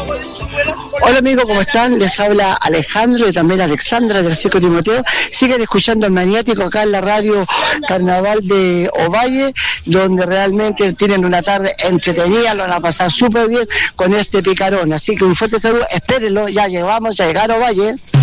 Hola amigos, ¿cómo están? Les habla Alejandro y también Alexandra del Circo Timoteo. Siguen escuchando el Maniático acá en la radio Carnaval de Ovalle, donde realmente tienen una tarde entretenida, lo van a pasar súper bien con este picarón. Así que un fuerte saludo, espérenlo, ya llegaron a Ovalle.